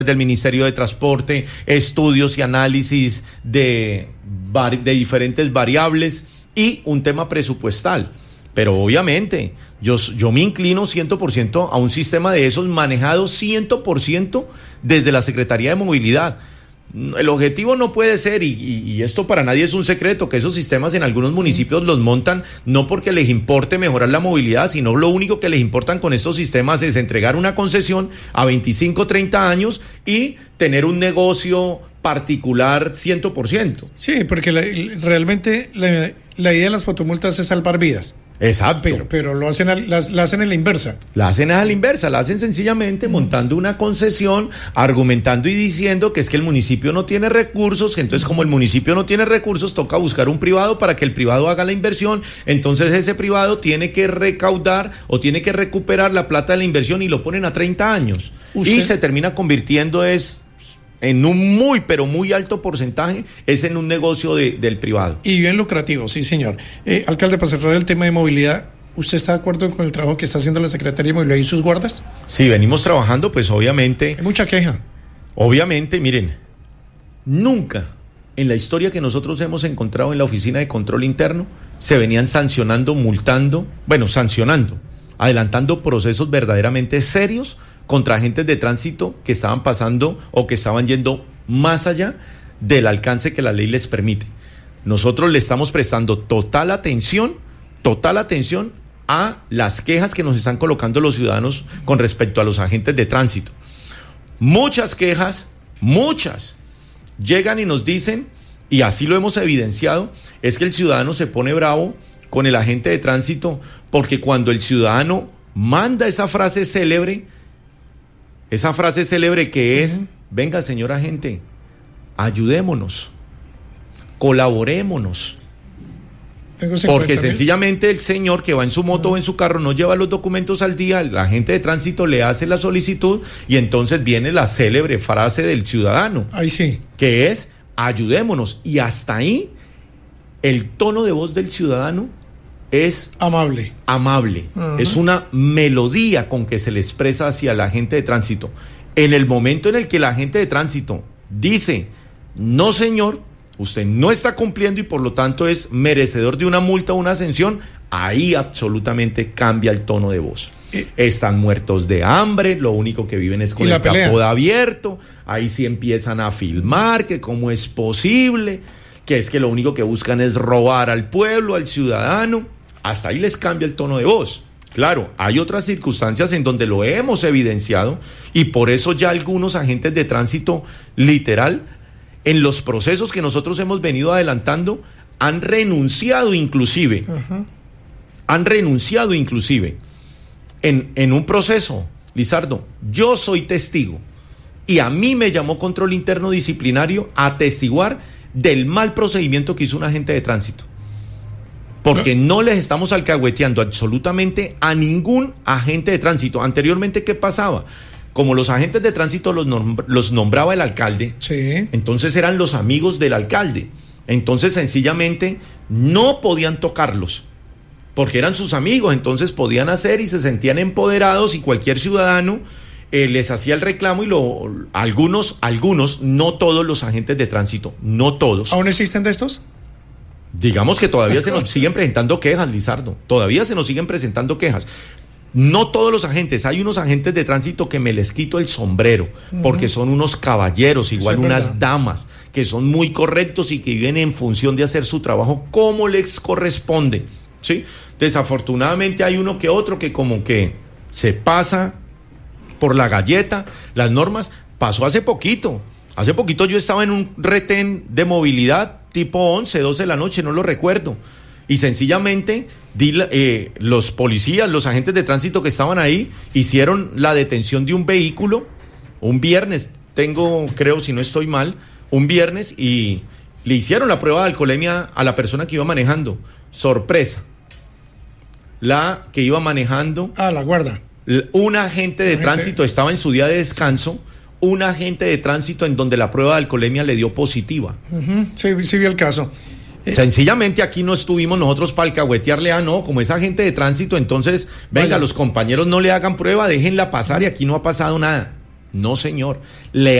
del Ministerio de Transporte, estudios y análisis de diferentes variables y un tema presupuestal. Pero obviamente yo me inclino 100% a un sistema de esos manejado 100% desde la Secretaría de Movilidad. El objetivo no puede ser, y esto para nadie es un secreto, que esos sistemas en algunos municipios los montan no porque les importe mejorar la movilidad, sino lo único que les importan con estos sistemas es entregar una concesión a 25, 30 años y tener un negocio particular 100%. Sí, porque realmente la idea de las fotomultas es salvar vidas. Exacto. Pero la hacen en la inversa. La hacen a la inversa, la hacen sencillamente montando una concesión, argumentando y diciendo que es que el municipio no tiene recursos, que entonces como el municipio no tiene recursos, toca buscar un privado para que el privado haga la inversión, entonces ese privado tiene que recaudar o tiene que recuperar la plata de la inversión y lo ponen a 30 años. Y se termina convirtiendo en un muy, pero muy alto porcentaje, es en un negocio del privado. Y bien lucrativo, sí, señor. Alcalde, para cerrar el tema de movilidad, ¿usted está de acuerdo con el trabajo que está haciendo la Secretaría de Movilidad y sus guardas? Sí, venimos trabajando, pues obviamente. Hay mucha queja. Obviamente, miren, nunca en la historia que nosotros hemos encontrado en la Oficina de Control Interno se venían sancionando, adelantando procesos verdaderamente serios contra agentes de tránsito que estaban pasando o que estaban yendo más allá del alcance que la ley les permite. Nosotros le estamos prestando total atención a las quejas que nos están colocando los ciudadanos con respecto a los agentes de tránsito. Muchas quejas, llegan y nos dicen, y así lo hemos evidenciado, es que el ciudadano se pone bravo con el agente de tránsito porque cuando el ciudadano manda esa frase célebre que es, venga señor agente, ayudémonos, colaborémonos. Porque sencillamente el señor que va en su moto o en su carro no lleva los documentos al día, el agente de tránsito le hace la solicitud y entonces viene la célebre frase del ciudadano. Ahí sí. Que es, ayudémonos. Y hasta ahí, el tono de voz del ciudadano es amable. Uh-huh. Es una melodía con que se le expresa hacia el agente de tránsito. En el momento en el que el agente de tránsito dice, no señor, usted no está cumpliendo y por lo tanto es merecedor de una multa o una sanción, ahí absolutamente cambia el tono de voz. Están muertos de hambre, lo único que viven es con el capó abierto, ahí sí empiezan a filmar que cómo es posible, que es que lo único que buscan es robar al pueblo, al ciudadano. Hasta ahí les cambia el tono de voz. Claro, hay otras circunstancias en donde lo hemos evidenciado y por eso ya algunos agentes de tránsito, literal, en los procesos que nosotros hemos venido adelantando, han renunciado inclusive. Uh-huh. En un proceso, Lizardo, yo soy testigo y a mí me llamó Control Interno Disciplinario a atestiguar del mal procedimiento que hizo un agente de tránsito. Porque no les estamos alcahueteando absolutamente a ningún agente de tránsito. Anteriormente, ¿qué pasaba? Como los agentes de tránsito los nombraba el alcalde, sí, entonces eran los amigos del alcalde. Entonces, sencillamente, no podían tocarlos, porque eran sus amigos, entonces podían hacer y se sentían empoderados y cualquier ciudadano les hacía el reclamo y algunos, no todos los agentes de tránsito, no todos. ¿Aún existen de estos? Digamos que todavía se nos siguen presentando quejas, Lizardo. Todavía se nos siguen presentando quejas. No todos los agentes, hay unos agentes de tránsito que me les quito el sombrero, porque son unos caballeros, igual unas damas, que son muy correctos y que viven en función de hacer su trabajo como les corresponde, ¿sí? Desafortunadamente hay uno que otro que como que se pasa por la galleta, las normas. Pasó hace poquito yo estaba en un retén de movilidad tipo 11, 12 de la noche, no lo recuerdo. Y sencillamente los policías, los agentes de tránsito que estaban ahí, hicieron la detención de un vehículo, un viernes, creo si no estoy mal, un viernes, y le hicieron la prueba de alcoholemia a la persona que iba manejando. Sorpresa. La que iba manejando... la guarda. Un agente de tránsito estaba en su día de descanso, un agente de tránsito en donde la prueba de alcoholemia le dio positiva. Uh-huh. Sí vi el caso. Sencillamente aquí no estuvimos nosotros para alcahuetearle, no, como es agente de tránsito, entonces, venga, los compañeros no le hagan prueba, déjenla pasar y aquí no ha pasado nada. No, señor. Le